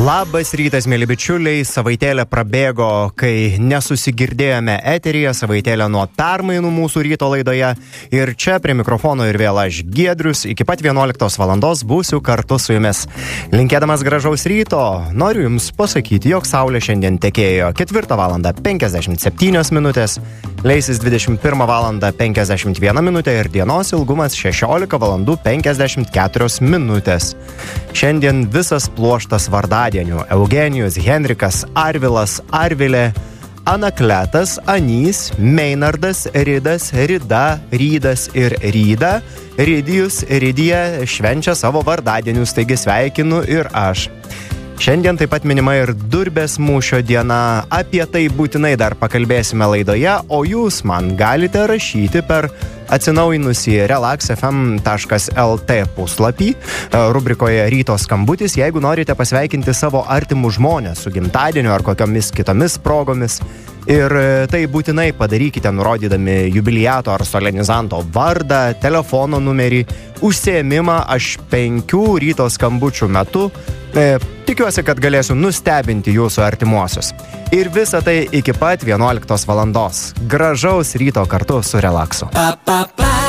Labas rytas, mėly bičiuliai, savaitėlė prabėgo, kai nesusigirdėjome eteryje, savaitėlė nuo permainų mūsų ryto laidoje ir čia prie mikrofono ir vėl aš Giedrius, iki pat 11 valandos būsiu kartu su jumis. Linkėdamas gražaus ryto, noriu jums pasakyti, jog saulė šiandien tekėjo 4 valandą 57 minutės, leisis 21 valandą 51 minutę ir dienos ilgumas 16 valandų 54 minutės. Šiandien visas pluoštas vardadienių: Eugenijus, Henrikas, Arvilas, Arvilė, Anakletas, Anys, Meinardas, Ridas, Rida, Rydas ir Ryda. Ridijus, Ridija švenčia savo vardadienius, taigi sveikinu ir aš. Šiandien taip pat minima ir Durbės mūšio diena, apie tai būtinai dar pakalbėsime laidoje, o jūs man galite rašyti per atsinaujinusį relaxfm.lt puslapį rubrikoje Ryto skambutis, jeigu norite pasveikinti savo artimus žmones su gimtadieniu ar kokiomis kitomis progomis. Ir tai būtinai padarykite nurodydami jubiliato ar solenizanto vardą, telefono numerį, užsiėmimą. Aš 5 ryto skambučių metu tikiuosi, kad galėsiu nustebinti jūsų artimuosius. Ir visa tai iki pat 11 valandos. Gražaus ryto kartu su Relaksu.